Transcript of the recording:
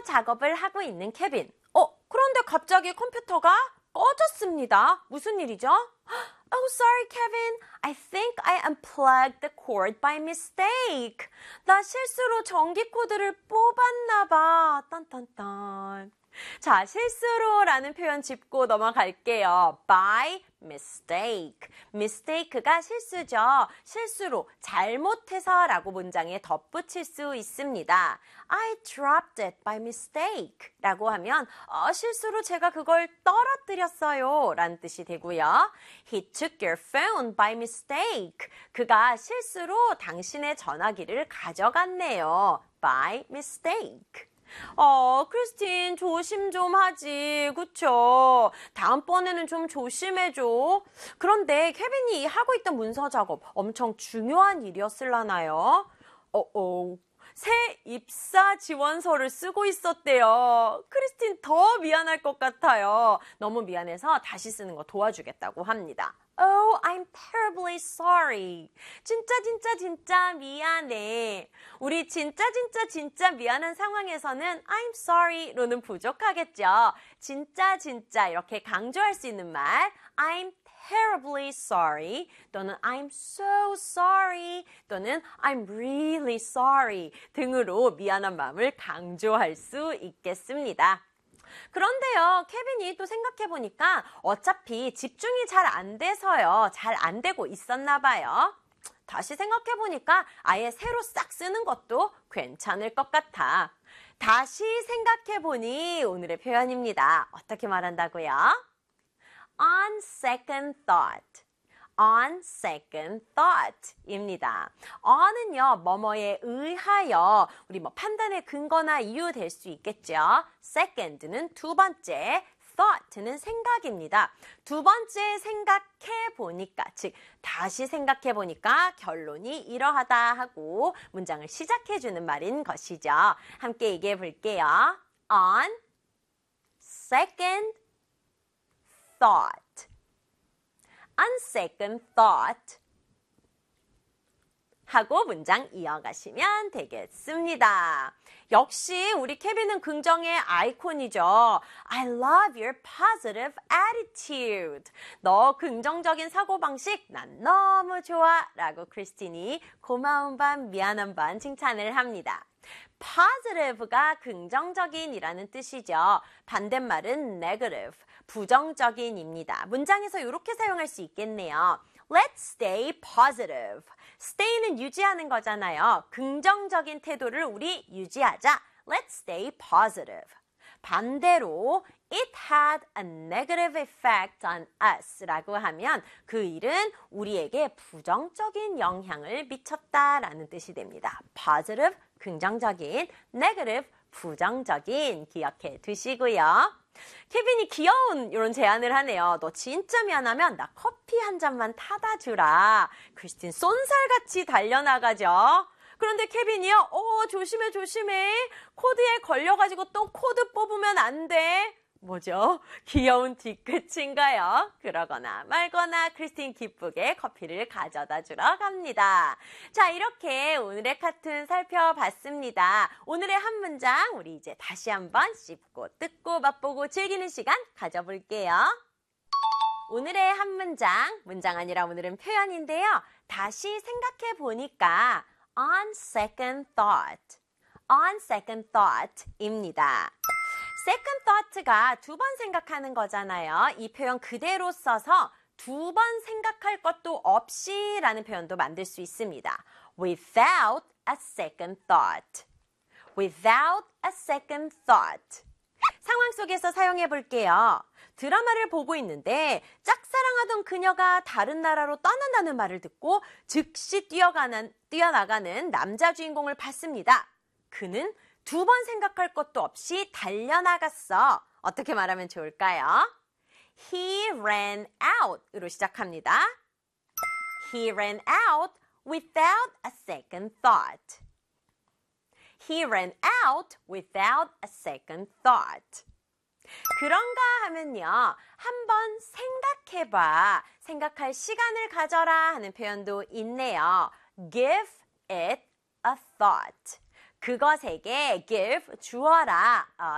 작업을 하고 있는 케빈. 그런데 갑자기 컴퓨터가 꺼졌습니다. 무슨 일이죠? Oh, sorry, Kevin. I think I unplugged the cord by mistake. 나 실수로 전기 코드를 뽑았나 봐. 딴딴딴. 자, 실수로라는 표현 짚고 넘어갈게요. By mistake. mistake가 실수죠. 실수로, 잘못해서 라고 문장에 덧붙일 수 있습니다. I dropped it by mistake 라고 하면 실수로 제가 그걸 떨어뜨렸어요 라는 뜻이 되고요. He took your phone by mistake. 그가 실수로 당신의 전화기를 가져갔네요. By mistake. 크리스틴 조심 좀 하지, 그쵸? 다음번에는 좀 조심해줘. 그런데 케빈이 하고 있던 문서 작업 엄청 중요한 일이었을라나요? 새 입사 지원서를 쓰고 있었대요. 크리스틴 더 미안할 것 같아요. 너무 미안해서 다시 쓰는 거 도와주겠다고 합니다. Oh, I'm terribly sorry. 진짜 미안해. 우리 진짜 미안한 상황에서는 I'm sorry로는 부족하겠죠. 진짜 이렇게 강조할 수 있는 말 I'm terribly sorry 또는 I'm so sorry 또는 I'm really sorry 등으로 미안한 마음을 강조할 수 있겠습니다. 그런데요, 케빈이 또 생각해보니까 어차피 집중이 잘 안 돼서요. 잘 안 되고 있었나 봐요. 다시 생각해보니까 아예 새로 싹 쓰는 것도 괜찮을 것 같아. 다시 생각해보니 오늘의 표현입니다. 어떻게 말한다고요? On second thought. On second thought 입니다. on은요, 뭐뭐에 의하여 우리 판단의 근거나 이유 될 수 있겠죠. second는 두 번째, thought는 생각입니다. 두 번째 생각해 보니까, 즉 다시 생각해 보니까 결론이 이러하다 하고 문장을 시작해 주는 말인 것이죠. 함께 얘기해 볼게요. On second thought. On second thought 하고 문장 이어가시면 되겠습니다. 역시 우리 케빈은 긍정의 아이콘이죠. I love your positive attitude. 너 긍정적인 사고방식 난 너무 좋아 라고 크리스틴이 고마운 반 미안한 반 칭찬을 합니다. positive가 긍정적인이라는 뜻이죠. 반대말은 negative, 부정적인입니다. 문장에서 이렇게 사용할 수 있겠네요. Let's stay positive. stay는 유지하는 거잖아요. 긍정적인 태도를 우리 유지하자. Let's stay positive. 반대로 It had a negative effect on us 라고 하면 그 일은 우리에게 부정적인 영향을 미쳤다라는 뜻이 됩니다. Positive, 긍정적인, negative, 부정적인 기억해 두시고요. 케빈이 귀여운 이런 제안을 하네요. 너 진짜 미안하면 나 커피 한 잔만 타다 주라. 크리스틴 쏜살같이 달려나가죠. 그런데 케빈이요. 조심해. 코드에 걸려가지고 또 코드 뽑으면 안 돼. 뭐죠? 귀여운 뒤끝인가요? 그러거나 말거나 크리스틴 기쁘게 커피를 가져다 주러 갑니다. 자, 이렇게 오늘의 카툰 살펴봤습니다. 오늘의 한 문장 우리 이제 다시 한번 씹고 뜯고 맛보고 즐기는 시간 가져볼게요. 오늘의 한 문장 아니라 오늘은 표현인데요. 다시 생각해 보니까 on second thought입니다. second thought가 두 번 생각하는 거잖아요. 이 표현 그대로 써서 두 번 생각할 것도 없이 라는 표현도 만들 수 있습니다. Without a second thought. Without a second thought. 상황 속에서 사용해 볼게요. 드라마를 보고 있는데 짝사랑하던 그녀가 다른 나라로 떠난다는 말을 듣고 즉시 뛰어나가는 남자 주인공을 봤습니다. 그는 두 번 생각할 것도 없이 달려나갔어. 어떻게 말하면 좋을까요? He ran out으로 시작합니다. He ran out without a second thought. He ran out without a second thought. 그런가 하면요. 한번 생각해봐. 생각할 시간을 가져라 하는 표현도 있네요. Give it a thought. 그것에게 give 주어라.